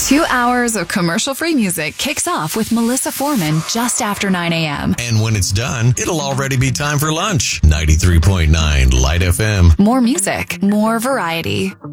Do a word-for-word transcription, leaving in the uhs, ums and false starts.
Two hours of commercial-free music kicks off with Melissa Foreman just after nine a.m. And when it's done, it'll already be time for lunch. ninety-three point nine Light F M. More music, more variety.